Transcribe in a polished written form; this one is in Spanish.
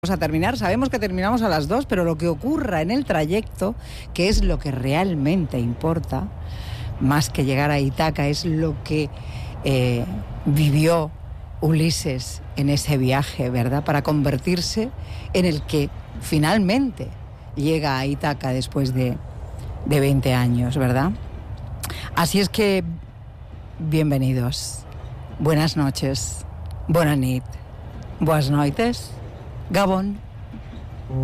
vamos a terminar. Sabemos que terminamos a las 2, pero lo que ocurra en el trayecto, que es lo que realmente importa, más que llegar a Ítaca, es lo que vivió Ulises en ese viaje, ¿verdad? Para convertirse en el que finalmente llega a Ítaca después de 20 años, ¿verdad? Así es que, bienvenidos, buenas noches, buena nit, buenas noites, Gabón.